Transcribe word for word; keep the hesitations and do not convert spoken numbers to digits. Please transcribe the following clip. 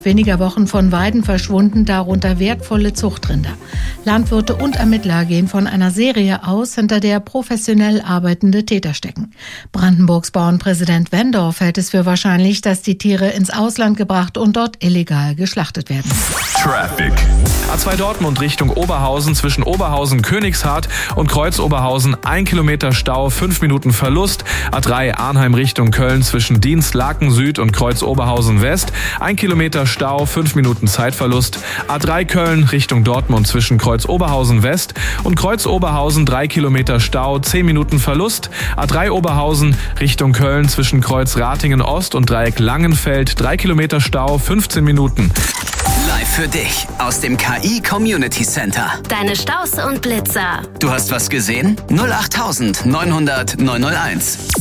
Weniger Wochen von Weiden verschwunden, darunter wertvolle Zuchtrinder. Landwirte und Ermittler gehen von einer Serie aus, hinter der professionell arbeitende Täter stecken. Brandenburgs Bauernpräsident Wendorf hält es für wahrscheinlich, dass die Tiere ins Ausland gebracht und dort illegal geschlachtet werden. Traffic. A zwei Dortmund Richtung Oberhausen, zwischen Oberhausen Königshardt und Kreuz Oberhausen ein Kilometer Stau, fünf Minuten Verlust. A drei Arnheim Richtung Köln, zwischen Dienst Laken Süd und Kreuz Oberhausen West ein Kilometer Stau, fünf Minuten Zeitverlust. A drei Köln Richtung Dortmund, zwischen Kreuz Oberhausen West und Kreuz Oberhausen drei Kilometer Stau, zehn Minuten Verlust. A drei Oberhausen Richtung Köln, zwischen Kreuz Ratingen Ost und Dreieck Langenfeld drei Kilometer Stau, fünfzehn Minuten. Live für dich aus dem K I Community Center. Deine Staus und Blitzer. Du hast was gesehen? null acht neun null null neun null eins.